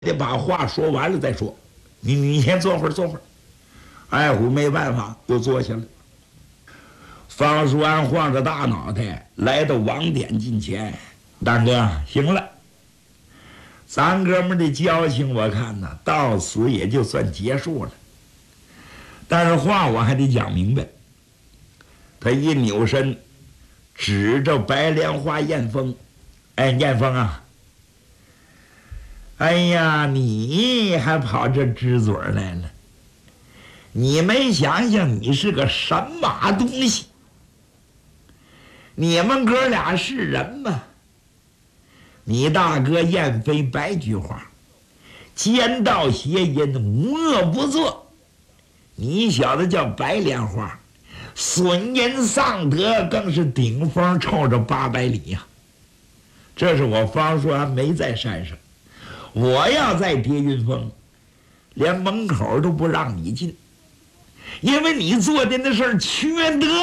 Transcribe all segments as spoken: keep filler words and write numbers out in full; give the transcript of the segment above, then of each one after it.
得把话说完了再说。你你先坐会儿，坐会儿。艾虎没办法，又坐下了。方叔安晃着大脑袋来到王典近前，大哥，行了，咱哥们的交情我看呢，到此也就算结束了。但是话我还得讲明白。他一扭身，指着白莲花燕峰，哎，燕峰啊！哎呀，你还跑这支嘴来了？你没想想你是个什么东西？你们哥俩是人吗？你大哥燕飞白菊花，奸盗邪淫，无恶不作。你小子叫白莲花，损淫丧德，更是顶风臭着八百里呀、啊！这是我方说还没在山上，我要在叠云峰，连门口都不让你进，因为你做的那事儿缺德。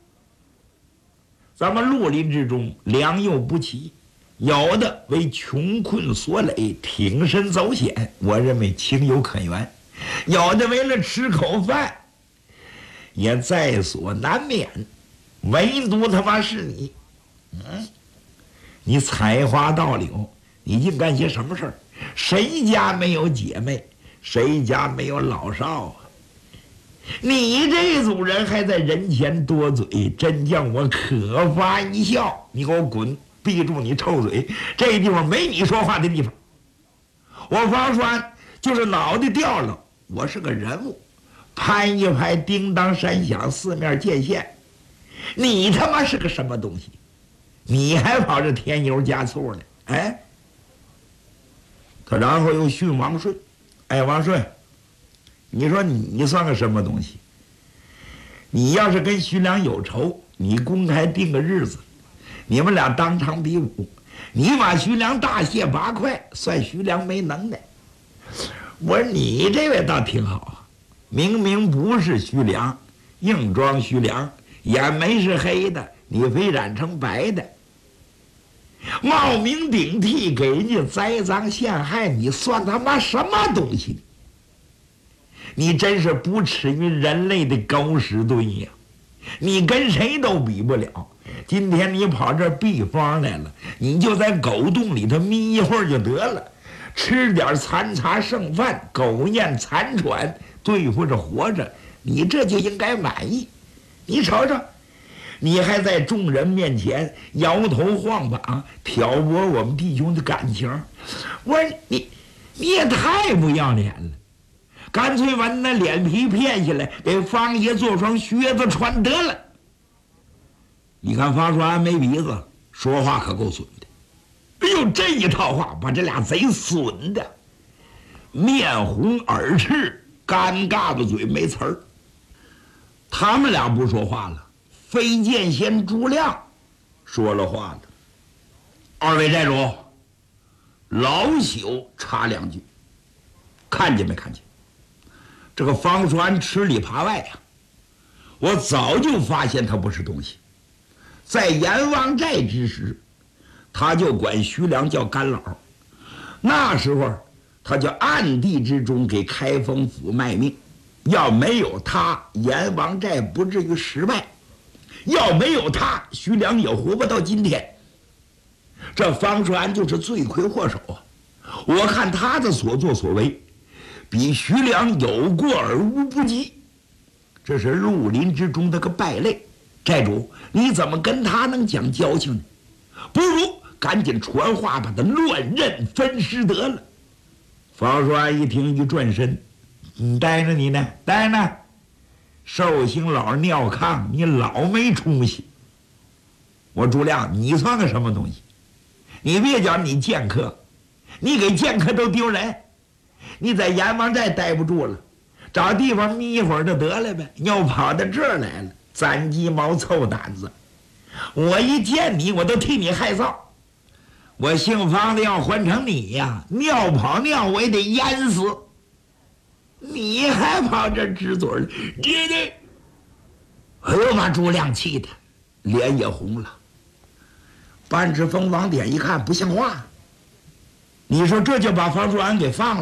咱们绿林之中良莠不齐，有的为穷困所累，挺身走险，我认为情有可原；有的为了吃口饭，也在所难免。唯独他妈是你，嗯，你采花盗柳，你净干些什么事儿？谁家没有姐妹？谁家没有老少啊？你这组人还在人前多嘴，真叫我可发一笑。你给我滚，闭住你臭嘴，这地方没你说话的地方。我方栓就是脑袋掉了，我是个人物，拍一拍叮当山响，四面见线。你他妈是个什么东西？你还跑这添油加醋呢？哎，他然后又训王顺，哎，王顺，你说你算个什么东西？你要是跟徐良有仇，你公开定个日子，你们俩当场比武，你把徐良大卸八块，算徐良没能耐。我说你这位倒挺好啊，明明不是徐良，硬装徐良，眼眉是黑的，你非染成白的，冒名顶替，给人家栽赃陷害，你算他妈什么东西？你真是不耻于人类的狗屎堆呀！你跟谁都比不了。今天你跑这儿避风来了，你就在狗洞里头眯一会儿就得了，吃点残茶剩饭，苟延残喘，对付着活着，你这就应该满意。你瞅瞅，你还在众人面前摇头晃膀，挑拨我们弟兄的感情。我说你，你也太不要脸了！干脆把那脸皮片下来，给方爷做双靴子穿得了。你看方说安没鼻子，说话可够损的。哎呦，这一套话把这俩贼损的面红耳赤，干嘎巴嘴没词儿。他们俩不说话了，飞剑仙朱亮说了话了：“二位寨主，老朽插两句，看见没看见？这个方说安吃里扒外呀、啊，我早就发现他不是东西。在阎王寨之时，他就管徐良叫干老，那时候他就暗地之中给开封府卖命。要没有他，阎王寨不至于失败；要没有他，徐良也活不到今天。这方说安就是罪魁祸首啊！我看他的所作所为，比徐良有过而无不及，这是绿林之中的个败类。寨主，你怎么跟他能讲交情呢？不如赶紧传话，把他乱刃分尸得了。方说安一听，一转身：“你待着你呢，待着呢！寿星老尿炕，你老没出息！我朱亮，你算个什么东西？你别讲你剑客，你给剑客都丢人。你在阎王寨待不住了，找地方眯一会儿就得了呗，又跑到这儿来了，攒鸡毛凑胆子。我一见你，我都替你害臊。我姓方的要换成你呀，尿跑尿我也得淹死。你还跑这支嘴儿，爹爹！哎呦，把朱亮气的脸也红了。半指风王典一看不像话， 你说这就把房叔安给放了。